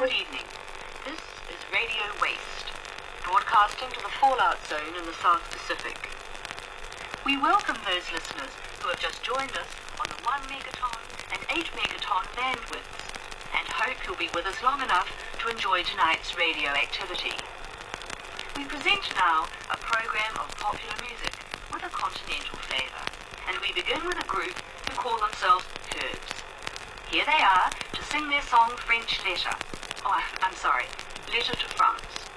Good evening. This is Radio Waste, broadcasting to the fallout zone in the South Pacific. We welcome those listeners who have just joined us on the 1 megaton and 8 megaton bandwidths, and hope you'll be with us long enough to enjoy tonight's radio activity. We present now a program of popular music with a continental flavor, and we begin with a group who call themselves Herbs. Here they are to sing their song French Letter. Oh, I'm sorry, Letter to France.